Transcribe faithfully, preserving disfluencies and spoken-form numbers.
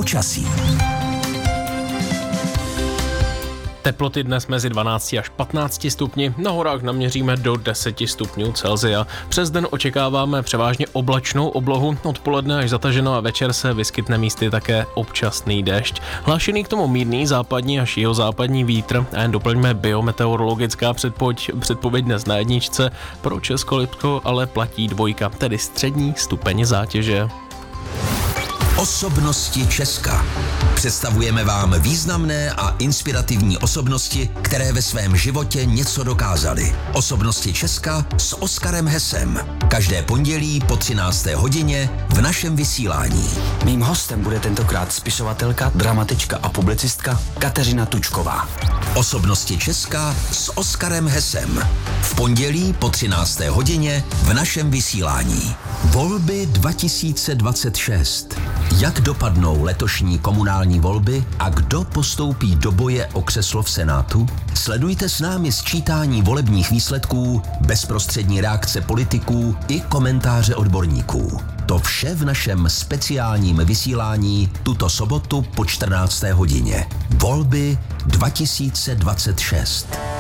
Počasí. Teploty dnes mezi dvanácti až patnácti stupni, na horách naměříme do deseti stupňů Celsia. Přes den očekáváme převážně oblačnou oblohu, odpoledne až zataženo a večer se vyskytne místy také občasný déšť. Hlášený k tomu mírný západní až jihozápadní vítr a jen doplňme biometeorologická předpověď, předpověď dnes na jedničce, pro Česko-Lipsko ale platí dvojka, tedy střední stupeň zátěže. Osobnosti Česka. Představujeme vám významné a inspirativní osobnosti, které ve svém životě něco dokázaly. Osobnosti Česka s Oskarem Hesem. Každé pondělí po třinácté hodině v našem vysílání. Mým hostem bude tentokrát spisovatelka, dramatička a publicistka Kateřina Tučková. Osobnosti Česka s Oskarem Hesem. V pondělí po třinácté hodině v našem vysílání. Volby dva tisíce dvacet šest. Jak dopadnou letošní komunální volby a kdo postoupí do boje o křeslo v Senátu? Sledujte s námi sčítání volebních výsledků, bezprostřední reakce politiků i komentáře odborníků. To vše v našem speciálním vysílání tuto sobotu po čtrnácté hodině. Volby dva tisíce dvacet šest.